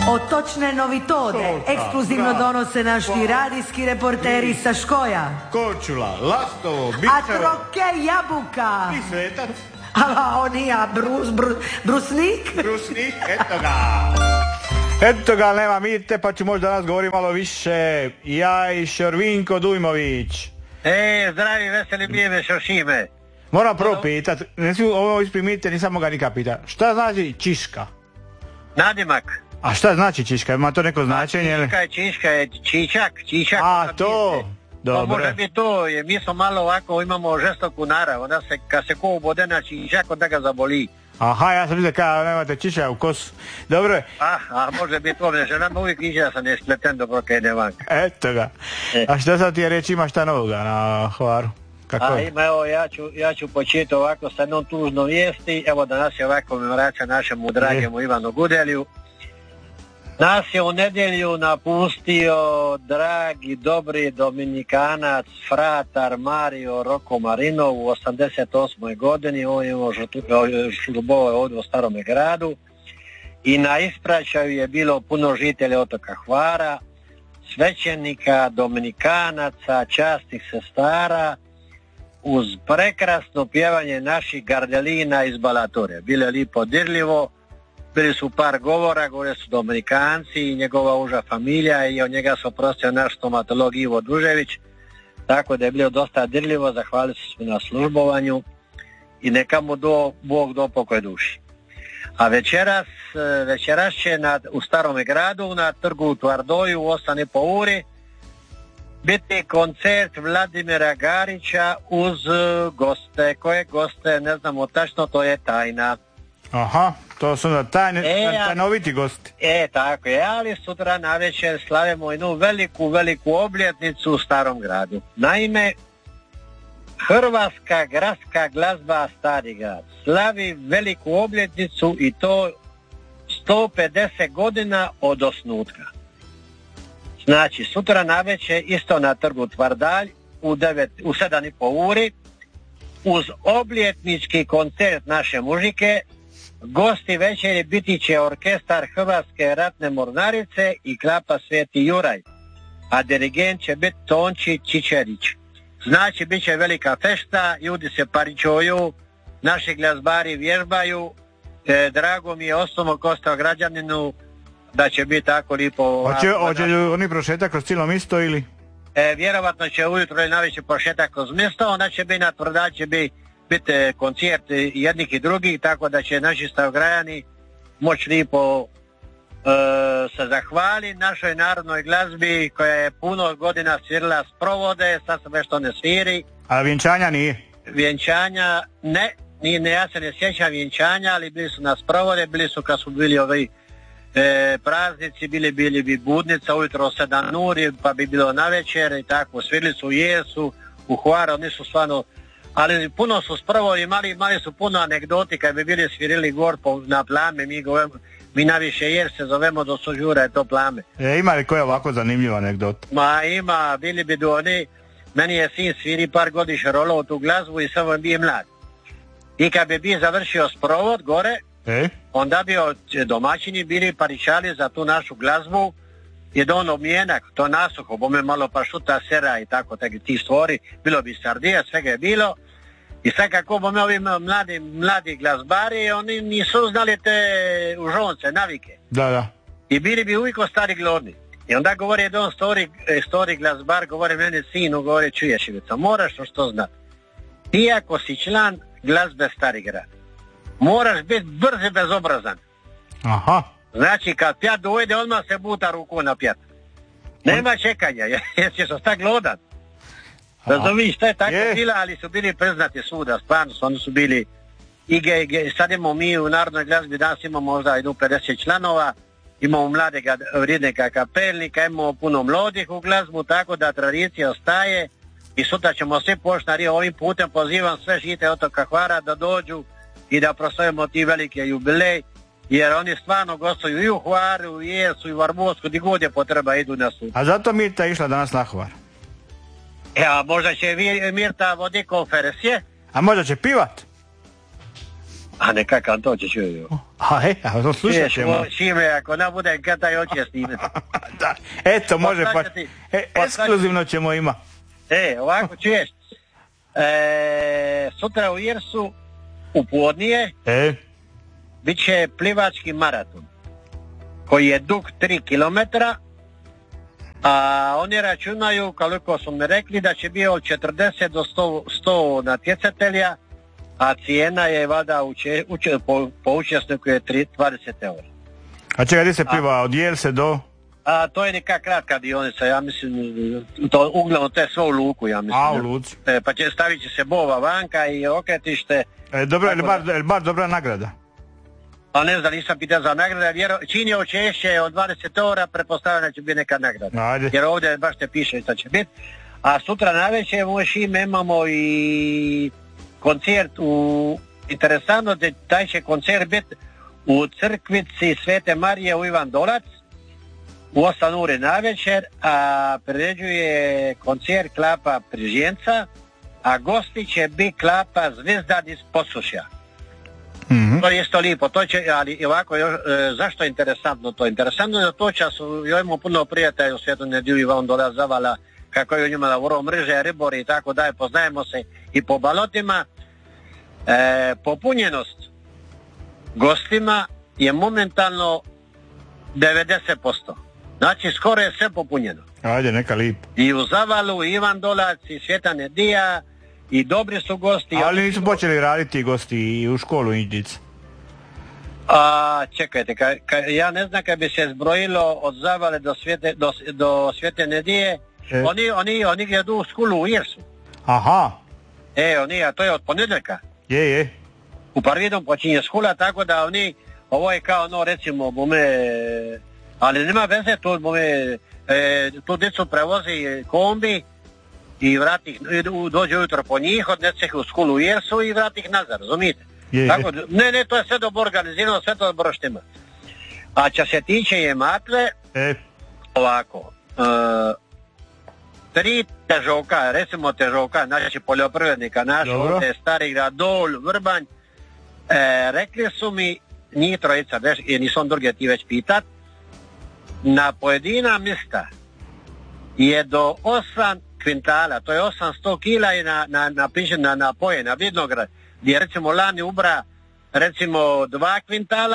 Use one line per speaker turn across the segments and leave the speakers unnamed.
Otočne novitode ekskluzivno donose naši radijski reporteri sa Škoja.
Korčula, Lastovo,
A
Bičevo
troke jabuka.
i Svetac.
A on i ja, brusnik.
Brusnik, eto ga. Eto ga, nema mite, pa ću možda danas govoriti malo više. Ja i Šorvinko Dujmović.
Zdravi, veseli bijeme, Šošime.
Moram prvo pitat, ne smijem ovo isprimite, nisam ga nikad pita. Šta znači čiška?
Nadimak.
A šta znači čiška? Ima to neko značenje?
Čiška je čičak.
A, to? Dobro.
Može biti to, jer mi smo malo ovako, imamo žestoku narav, onda se, kad se ko ubode na čičak, onda ga zaboli.
Aha, ja sam vidio kao nemate čišća u kosu. Dobro je.
A može biti to, žena me uvijek iđe da sam ne spleten dobro kaj ne vanka.
Eto ga. A što sad ti je reći, ima šta novoga na Hvaru? Kako je?
Ima, evo, ja ću početi ovako sa jednom tužnom vijesti. Evo danas je ovako memoracija našemu dragemu Ivanu Gudelju. Nas je u nedjelju napustio dragi, dobri Dominikanac, fratar Mario Roko Marinov u 88. godini. On je šlubovao ovdje u Starome gradu i na ispraćaju je bilo puno žitelja otoka Hvara, svećenika, Dominikanaca, časnih sestara, uz prekrasno pjevanje naših gardelina iz Balature. Bilo je lipo dirljivo. Bili su par govora, govore su Dominikanci i njegova uža familija i od njega se oprostio naš stomatolog Ivo Dužević, tako da je bilo dosta dirljivo, zahvalili su na službovanju i neka mu Bog do pokoj duši. A večeras će u Starome gradu na trgu u Tvardoju u 8,5 uri biti koncert Vladimira Garića uz goste. Koje goste, ne znamo tačno, to je tajna.
Aha, to su da tajnoviti gosti.
Tako je, ali sutra navečer slavimo jednu veliku obljetnicu u Starom gradu. Naime, Hrvatska gradska glazba Stari grad slavi veliku obljetnicu i to 150 godina od osnutka. Znači, sutra navečer isto na trgu Tvardalj u 7,5 uri uz obljetnički koncert naše mužike. Gosti večeri biti će orkestar Hrvatske ratne mornarice i klapa Sveti Juraj, a dirigent će biti Tonči Čičerić. Znači, bit će velika fešta, ljudi se paričuju, naši glazbari vježbaju, drago mi je osnovno kostao građaninu da će biti tako lipo.
Hoće oni prošetak kroz cijelo misto ili?
Vjerovatno će ujutro ili navečer prošetak kroz misto, onda će biti na Tvrdalj, će biti koncert jednih i drugih, tako da će naši Starograjani moći lipo se zahvali našoj narodnoj glazbi koja je puno godina svirila sprovode, sad se već to ne sviri.
A vjenčanja nije?
Vjenčanja ne, ja se ne sjećam vjenčanja, ali bili su na sprovode, bili su kad su bili ovi praznici, bili bi budnica ujutro 7 uri, pa bi bilo navečer i tako, svirili su u Jesu, u Hvaru, oni su stvarno, ali puno su sprovodi, mali su puno anegdoti kad bi bili svirili gor na Plame, mi naviše jer se zovemo do Sožura je to Plame.
Ima li koja ovako zanimljiva anegdota?
Ma ima, bili bi do oni, meni je sin sviri par godišnja rolao tu glazbu i samo bio mlad. I kad bi završio sprovod gore, onda bi domaćini bili paričali za tu našu glazbu, jedan omjenak, to nasuho, bome malo pašuta, sera i tako ti stvori, bilo bi sardija, svega je bilo. I sad kako bome ovi mladi glazbari, oni nisu znali te užonce, navike.
Da.
I bili bi uvijek stari glodni. I onda govori jedan stori glazbar, govori meni sinu, govori čuješ Ivica, moraš što znati. Ti ako si član glazbe Stari grad, moraš biti brz i bezobrazan.
Aha.
Znači kad pjat dojde, odmah se buta ruku na pjat. Nema čekanja, jer ćeš ostati glodan. Razumiš, to je tako bila, ali su bili priznati svuda, stvarno oni su bili sad imamo mi u Narodnoj glazbi, danas imamo možda 50 članova, imamo mladega vrijednika kapelnika, imamo puno mladih u glazbu, tako da tradicija ostaje i sutra ćemo svi poštari, ovim putem pozivam sve žite otoka Hvara da dođu i da proslavimo ti velike jubilej, jer oni stvarno gostuju i u Hvaru, i Jesu, i u Varbovsku, gdje god je potreba idu na sud.
A zato Mirta išla danas na Hvar?
A možda će Mirta vodi konferencije.
A možda će pivat?
A nekakav to će čuju.
A slušat ćemo.
Šime, ako ne budem kada i hoće snimiti.
Da, eto, može pa... Ekskluzivno ćemo ima.
Ovako čuješ. Sutra u Irsu, u podnije, bit će plivački maraton, koji je dug 3 km, a oni računaju, koliko su mi rekli, da će biti od 40 do 100 natjecatelja, a cijena je valjda po učesniku je 20 eura.
A čega gdje se pliva, od Jelse do...
A to je neka kratka dionica, ja mislim, to uglavnom to je sve u luku, ja mislim.
A, u luci.
Pa stavit će se bova vanka i okretište.
Dobro, je bar dobra nagrada?
Pa ne znam, nisam pitao za nagrada, jer čini učešće od 20 eura, pretpostavljam da će biti neka nagrada.
Ajde.
Jer ovdje baš te piše šta će biti. A sutra navečer u Šime imamo i koncert interesantno da taj će koncert biti u crkvici Svete Marije u Ivan Dolac u 8 uri navečer, a priređuje koncert Klapa Prižjenca, a gosti će biti Klapa Zvezdan iz Posušja. Mm-hmm. To je isto lijepo, to će, ali ovako, zašto je interesantno to? Interesantno je da to času, imamo puno prijatelja u svijetu nedjelju Ivan Dolac zavala, kako je u njima na mreže, ribori i tako dalje, poznajemo se i po balotima. Popunjenost gostima je momentalno 90%. Znači skoro je sve popunjeno.
Ajde, neka lijepo.
I u Zavalu, i Ivan Dolac, i Sveta Nedija, i dobri su gosti.
Ali nisu počeli raditi gosti i u školu Indica.
Čekajte, ja ne znam kad bi se zbrojilo od Zavale do Svete Nedije, oni gledu u školu u Irsu.
Aha.
A to je od ponedjeljka.
Je.
U parvidom počinje škola, tako da oni, ovo je kao, recimo, ali nema veze, tu djecu prevozi kombi i dođe ujutro po njih, odnese ih u školu u Irsu i vrati ih nazad, razumijete? Tako, ne, to je sve dobro organizirano, sve to dobro štima. A što se tiče Jematve, ovako, 3 težoka, recimo težoka, znači poljoprivrednika, naš ovdje, Starigrad, Dol, Vrbanj, rekli su mi, njih trojica, jer nisam druge ti već pitat, na pojedina mjesta je do 8 kvintala, to je 800 kila i na poje, na Vidnograd, gdje recimo lani ubra recimo 20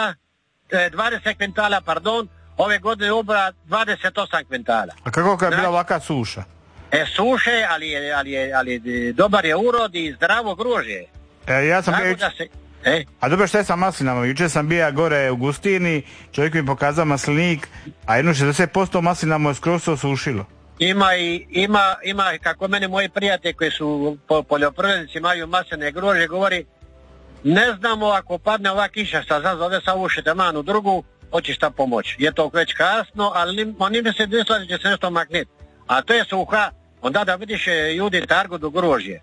kvintala, ove godine ubra 28 kvintala. A
kako kad je bila ovaka suša?
Suše, ali dobar je urod i zdravo grožje.
Ja sam A dobro, šta je sa maslinama? Jučer sam bio gore u Gustini, čovjek mi pokazao maslinik, a 60% maslinama je skroz osušilo.
Ima, kako meni moji prijatelji koji su poljoprivrednici imaju masline grožje, govori, ne znamo ako padne ova kiša šta zazove sa ovu šetemanu drugu, hoće šta pomoći. Je to već kasno, ali oni mi se mislili da će se nešto makniti. A to je suha, onda da vidiš ljudi targu do grožje.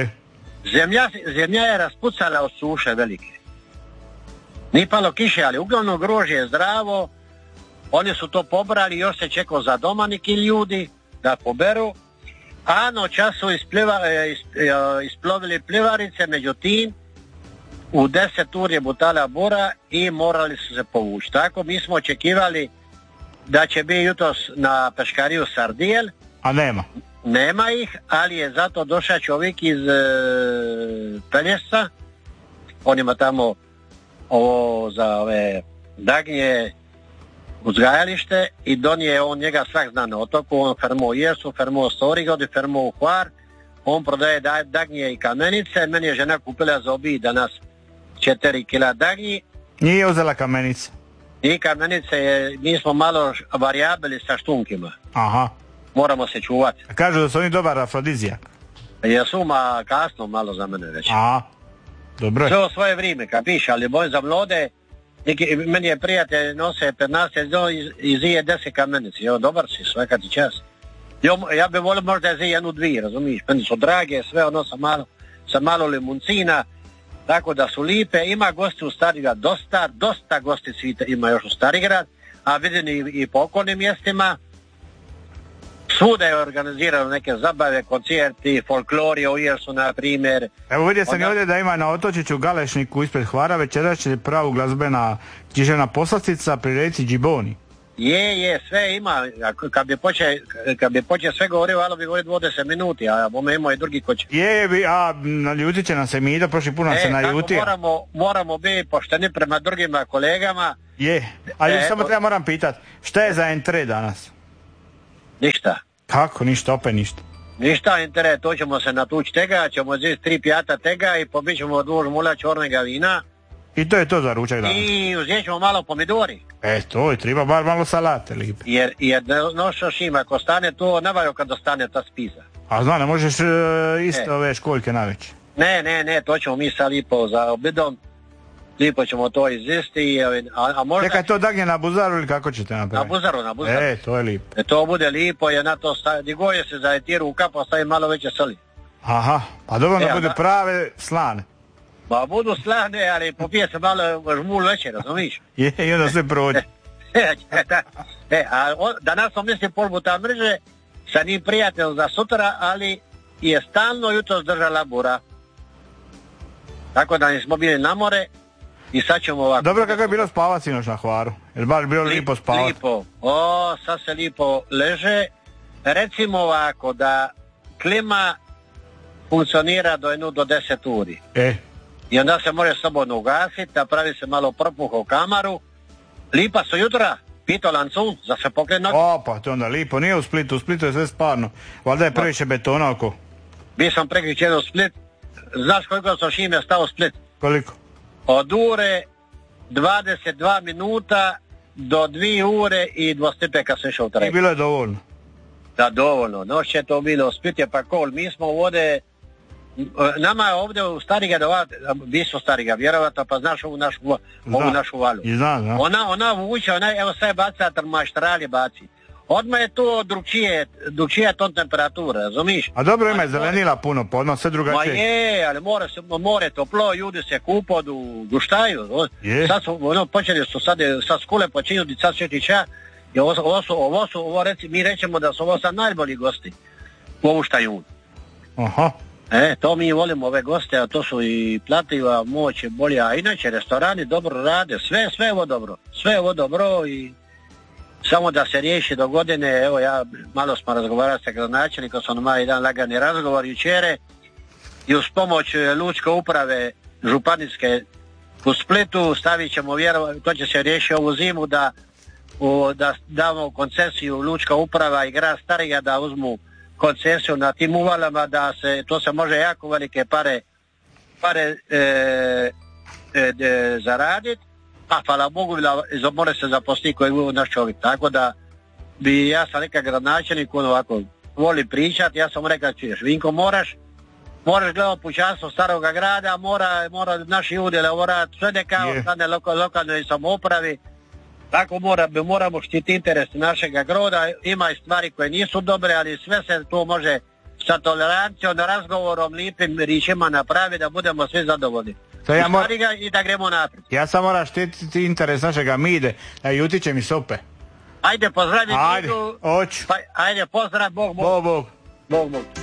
Zemlja je raspucala od suše velike. Nije palo kiše, ali uglavnom grožje je zdravo. Oni su to pobrali, još se čekao za doma neki ljudi da poberu. A noća su isplovili plivarice, međutim u 10 ur je butala bura i morali su se povući. Tako mi smo očekivali da će biti jutros na peškariju Sardijel.
A nema?
Nema ih, ali je zato došao čovjek iz Pelješca. On ima tamo ovo za ove dagnje uzgajalište i donije on njega svak zna na otoku. On fermo u Jersu, fermo u Storigod i fermo u Hvar. On prodaje dagnje i kamenice. Meni je žena kupila za obij danas 4 kila dagnji.
Nije uzela kamenice?
I kamenice, mi smo malo varijabili sa štunkima.
Aha.
Moramo se čuvati.
Kažu da su oni dobar afrodizijak.
Jesu, kasno malo za mene već.
Aha, dobro je.
Sve o svoje vrijeme, kapiš, ali boj za mlode, meni je prijatelj nose 15 i zije 10 kamenici. Evo, dobar si, svaka ti čas. Ja bi volio možda zije 1-2, razumiješ, meni su drage, sve ono sa malo limuncina, tako da su lipe. Ima gosti u Starigrad, dosta gosti svita ima još u Starigrad, a vidim i po okolnim mjestima. Svuda je organizirano neke zabave, koncerti, folklori u Irsu, na primjer.
Evo vidio sam i ovdje da ima na Otočiću Galešniku ispred Hvara večeras će pravu glazbena književna poslastica pri reci Džiboni.
Je, sve ima. Kad bi počeo sve govorio, ali bi govorio 20 minuti, a bome imao i drugi koće.
Naljutit će nam se Mido, prošli put nam se naljutio.
Moramo biti pošteni prema drugima kolegama.
Ali samo treba moram pitat, šta je za entre danas?
Ništa.
Kako ništa, opet ništa?
Ništa entre, to ćemo se natući tega, ćemo zist 3 pijata tega i pobit ćemo 2 žmula čornega vina.
I to je to za ručak danas.
I uzet ćemo malo pomidori.
To je, treba bar malo salate lipe.
Jer nošaš ima, ako stane to, navaju kad ostane ta spisa.
A zna, ne možeš isto ove školjke naveći.
Ne, to ćemo mi sad lipo za obidom. Lipo ćemo to izvesti, a možda...
Čekaj, to dagnje na buzaru ili kako ćete napraviti?
Na buzaru.
To je lipo.
To bude lipo, jer na to digoje se za etiru u kapu, ostavi malo veće soli.
Aha, pa dobro da bude prave slane.
Pa budu slane, ali popije se malo žmul večer, razumiješ?
I onda sve prođe.
Danas sam mislim polbuta mrže sa njim prijatelj za sutra, ali je stalno jutro zdrža labura. Tako da nismo bili na more i sad ćemo ovako...
Dobro, kako je bilo spavat sinoć na Hvaru? Je baš bilo lipo spavat?
Lipo, sad se lipo leže. Recimo ovako, da klima funkcionira do 1 do 10 uri. I onda se može slobodno ugasiti, napravi se malo propuha u kamaru. Lipa su jutra, pito lancun, za se pokret nogi.
Pa to onda lipo, nije u Splitu je sve sparno. Valjda je previše betona oko.
Bio sam prekričen u Split. Znaš koliko sam šime stao u Split?
Koliko?
Od ure 22 minuta do 2 ure i 2 kad sam išao u trajek.
I bilo je dovoljno?
Da, dovoljno. Noć je to bilo, Split je pa kol. Mi smo ovdje, nama je ovdje u Stariga, vi su Stariga, vjerovatno, pa znaš ovu našu valu.
I znam.
Ona vuče, evo sve baca, maštralje baci. Odmah je to drugčija ton temperatura, razumiješ?
A dobro, ima je zelenila puno, pa odmah sve drugačije.
Ma je, ali more toplo, ljudi se kupodu, guštaju. Sad su, počeli su sad skule počinju, sad Svetića, i ovo mi rećemo da su ovo sad najbolji gosti u ovu štajun.
Aha.
To mi volimo ove goste, a to su i plativa, moć je bolja, a inače restorani dobro rade, sve je ovo dobro i samo da se riješi do godine. Evo ja malo smo razgovarali sa gradonačelnikom, sam imao jedan lagani razgovor jučer i uz pomoć lučke uprave županijske u Splitu stavit ćemo, to će se riješiti ovu zimu, da damo koncesiju lučka uprava i grad Stariga da uzmu koncesiju na tim uvalama, to se može jako velike pare zaraditi, a hvala Bogu more se zaposliti koji je naš čovjek. Tako da bi ja sam neka gradonačelnik ovako voli pričati, ja sam rekao čuješ Vinko, moraš gledati pućanstvo staroga grada, mora naši ljudi elaborati sve nekao stane lokalnoj samoupravi. Tako moramo štiti interes našega groda, ima i stvari koje nisu dobre, ali sve se to može sa tolerancijom, razgovorom, lipim riječima napravi da budemo svi zadovoljni. I da gremo naprijed.
Ja sam moram štititi interes našega Mide, a i utiče mi sope.
Ajde, pozdravi
Midu.
Ajde, pozdrav, Bog.
Bog.